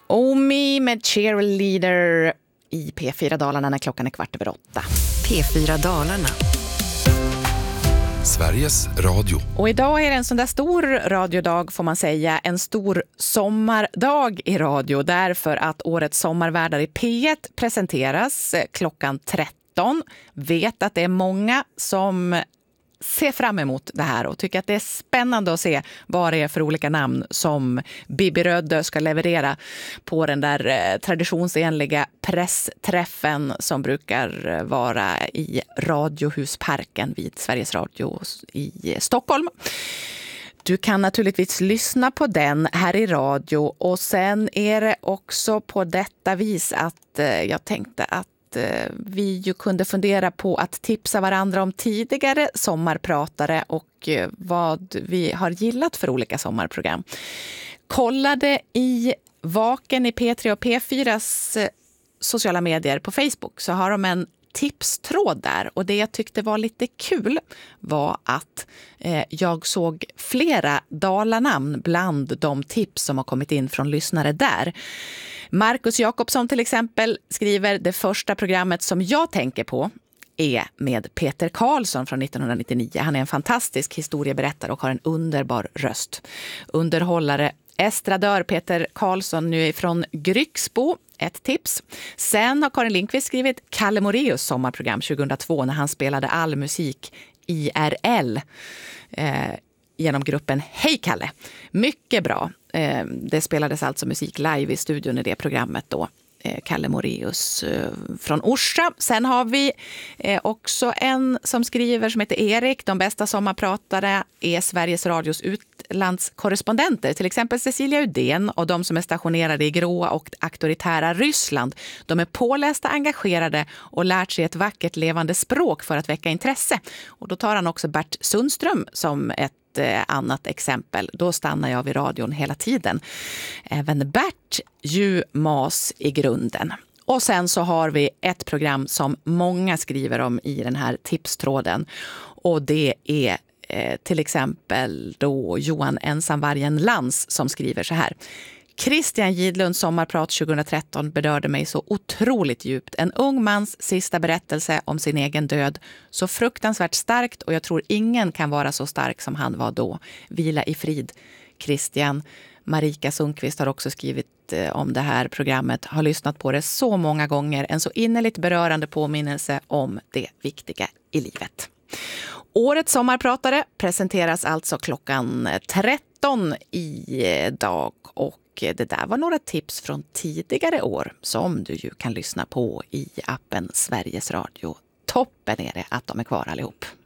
Omi med Cheerleader i P4 Dalarna när klockan är 7:15. P4 Dalarna. Sveriges Radio. Och idag är det en sån där stor radiodag, får man säga. En stor sommardag i radio, därför att årets sommarvärdar i P1 presenteras klockan 13. Vet att det är många som ser fram emot det här och tycker att det är spännande att se vad det är för olika namn som Bibi Rödö ska leverera på den där traditionsenliga pressträffen som brukar vara i Radiohusparken vid Sveriges Radio i Stockholm. Du kan naturligtvis lyssna på den här i radio, och sen är det också på detta vis att jag tänkte att vi ju kunde fundera på att tipsa varandra om tidigare sommarpratare och vad vi har gillat för olika sommarprogram. Kollade i Vaken i P3 och P4s sociala medier på Facebook, så har de en tipstråd där, och det jag tyckte var lite kul var att jag såg flera dalanamn bland de tips som har kommit in från lyssnare där. Marcus Jakobsson till exempel skriver: det första programmet som jag tänker på är med Peter Karlsson från 1999. Han är en fantastisk historieberättare och har en underbar röst. Underhållare, estradör Peter Karlsson nu är från Grycksbo. Ett tips. Sen har Karin Lindqvist skrivit Kalle Moraeus sommarprogram 2002 när han spelade all musik IRL genom gruppen Hej Kalle. Mycket bra. Det spelades alltså musik live i studion i det programmet då. Kalle Moraeus från Orsa. Sen har vi också en som skriver som heter Erik. De bästa sommarpratare är Sveriges Radios utlandskorrespondenter. Till exempel Cecilia Udén och de som är stationerade i gråa och auktoritära Ryssland. De är pålästa, engagerade och lärt sig ett vackert levande språk för att väcka intresse. Och då tar han också Bert Sundström som ett annat exempel. Då stannar jag vid radion hela tiden. Även Bert ju mas i grunden. Och sen så har vi ett program som många skriver om i den här tipstråden. Och det är till exempel då Johan Ensamvargen Lans som skriver så här: Christian Gidlunds sommarprat 2013 berörde mig så otroligt djupt. En ung mans sista berättelse om sin egen död. Så fruktansvärt starkt, och jag tror ingen kan vara så stark som han var då. Vila i frid, Christian. Marika Sundqvist har också skrivit om det här programmet. Har lyssnat på det så många gånger. En så innerligt berörande påminnelse om det viktiga i livet. Årets sommarpratare presenteras alltså klockan 13 idag, och det där var några tips från tidigare år som du ju kan lyssna på i appen Sveriges Radio. Toppen är det att de är kvar allihop.